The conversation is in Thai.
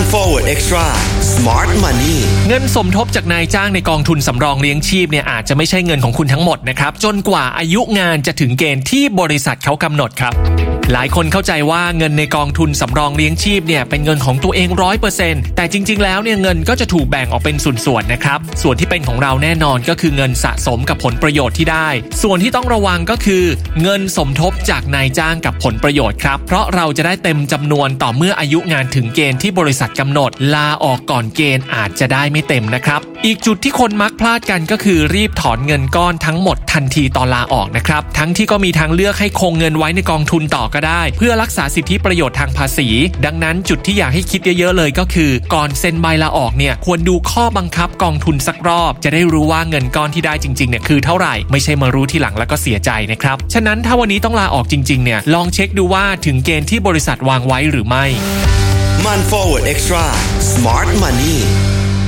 Forward Extra Smart Money เงินสมทบจากนายจ้างในกองทุนสำรองเลี้ยงชีพเนี่ยอาจจะไม่ใช่เงินของคุณทั้งหมดนะครับจนกว่าอายุงานจะถึงเกณฑ์ที่บริษัทเขากำหนดครับหลายคนเข้าใจว่าเงินในกองทุนสำรองเลี้ยงชีพเนี่ยเป็นเงินของตัวเอง 100% แต่จริงๆแล้วเนี่ยเงินก็จะถูกแบ่งออกเป็นส่วนๆนะครับส่วนที่เป็นของเราแน่นอนก็คือเงินสะสมกับผลประโยชน์ที่ได้ส่วนที่ต้องระวังก็คือเงินสมทบจากนายจ้างกับผลประโยชน์ครับเพราะเราจะได้เต็มจำนวนต่อเมื่ออายุงานถึงเกณฑ์ที่บริษัทกำหนดลาออกก่อนเกณฑ์อาจจะได้ไม่เต็มนะครับอีกจุดที่คนมักพลาดกันก็คือรีบถอนเงินก้อนทั้งหมดทันทีตอนลาออกนะครับทั้งที่ก็มีทางเลือกให้คงเงินไว้ในกองทุนต่อก็ได้เพื่อรักษาสิทธิประโยชน์ทางภาษีดังนั้นจุดที่อยากให้คิดเยอะๆเลยก็คือก่อนเซ็นใบลาออกเนี่ยควรดูข้อบังคับกองทุนสักรอบจะได้รู้ว่าเงินก้อนที่ได้จริงๆเนี่ยคือเท่าไหร่ไม่ใช่มารู้ทีหลังแล้วก็เสียใจนะครับฉะนั้นถ้าวันนี้ต้องลาออกจริงๆเนี่ยลองเช็คดูว่าถึงเกณฑ์ที่บริษัทวางไว้หรือไม่มัน Forward Extra Smart Money